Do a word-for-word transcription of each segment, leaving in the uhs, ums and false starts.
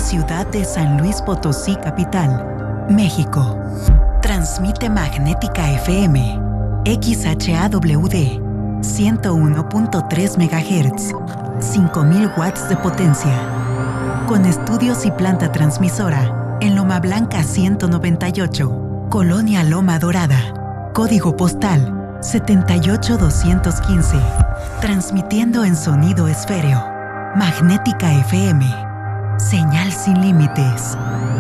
ciudad de San Luis Potosí, capital, México. Transmite Magnética F M, X H A W D, ciento uno punto tres megahertz, cinco mil watts de potencia. Con estudios y planta transmisora en Loma Blanca ciento noventa y ocho, Colonia Loma Dorada. Código postal setenta y ocho doscientos quince. Transmitiendo en sonido esféreo. Magnética F M. Señal sin límites.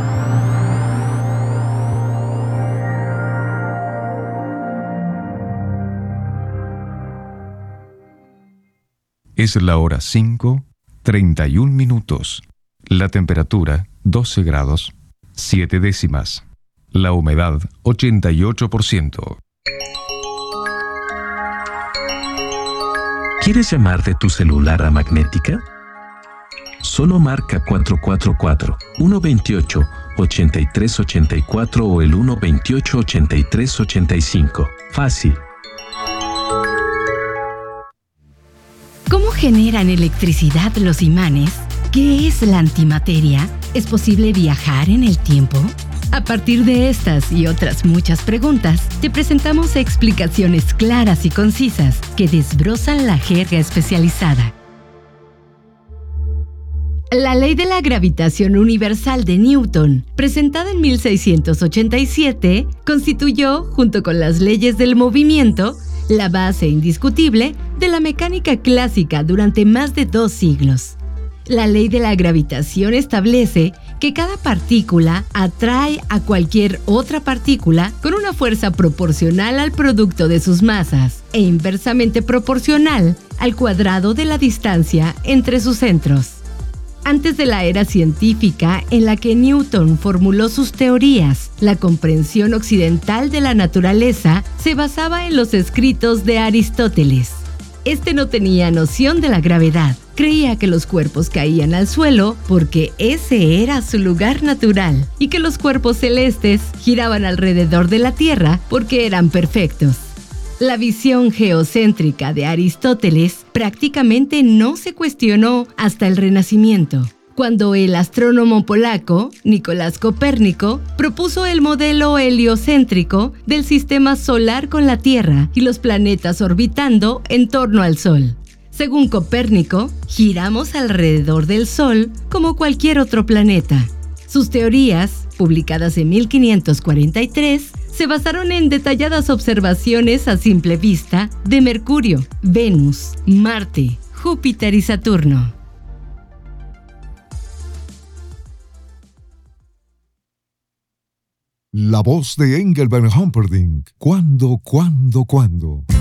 Es la hora cinco, treinta y un minutos. La temperatura, doce grados, siete décimas. La humedad, ochenta y ocho por ciento. ¿Quieres llamar de tu celular a Magnética? Solo marca cuatro cuatro cuatro, uno dos ocho, ocho tres ocho cuatro o el uno dos ocho, ocho tres ocho cinco. Fácil. ¿Cómo generan electricidad los imanes? ¿Qué es la antimateria? ¿Es posible viajar en el tiempo? A partir de estas y otras muchas preguntas, te presentamos explicaciones claras y concisas que desbrozan la jerga especializada. La ley de la gravitación universal de Newton, presentada en mil seiscientos ochenta y siete, constituyó, junto con las leyes del movimiento, la base indiscutible de la mecánica clásica durante más de dos siglos. La ley de la gravitación establece que cada partícula atrae a cualquier otra partícula con una fuerza proporcional al producto de sus masas e inversamente proporcional al cuadrado de la distancia entre sus centros. Antes de la era científica en la que Newton formuló sus teorías, la comprensión occidental de la naturaleza se basaba en los escritos de Aristóteles. Este no tenía noción de la gravedad. Creía que los cuerpos caían al suelo porque ese era su lugar natural y que los cuerpos celestes giraban alrededor de la Tierra porque eran perfectos. La visión geocéntrica de Aristóteles prácticamente no se cuestionó hasta el Renacimiento, cuando el astrónomo polaco Nicolás Copérnico propuso el modelo heliocéntrico del sistema solar con la Tierra y los planetas orbitando en torno al Sol. Según Copérnico, giramos alrededor del Sol como cualquier otro planeta. Sus teorías, publicadas en mil quinientos cuarenta y tres, se basaron en detalladas observaciones a simple vista de Mercurio, Venus, Marte, Júpiter y Saturno. La voz de Engelbert Humperdinck. ¿Cuándo, cuándo, cuándo?